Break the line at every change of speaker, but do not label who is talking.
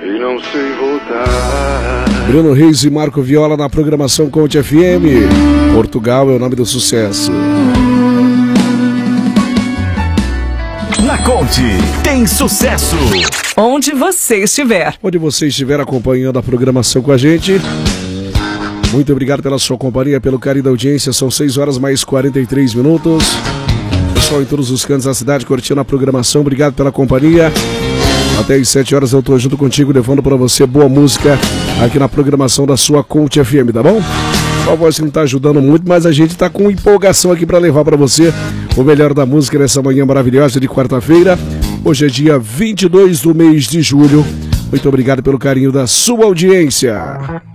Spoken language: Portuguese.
e não sei voltar.
Bruno Reis e Marco Viola na programação Conte FM. Portugal é o nome do sucesso.
Na Conte tem sucesso.
Onde você estiver.
Onde você estiver acompanhando a programação com a gente. Muito obrigado pela sua companhia, pelo carinho da audiência. São 6 horas mais 43 minutos. Pessoal em todos os cantos da cidade curtindo a programação. Obrigado pela companhia. Até às 7 horas eu tô junto contigo, levando para você boa música aqui na programação da sua Conte FM, tá bom? Só a voz que não tá ajudando muito, mas a gente tá com empolgação aqui para levar para você o melhor da música nessa manhã maravilhosa de quarta-feira. Hoje é dia 22 do mês de julho. Muito obrigado pelo carinho da sua audiência.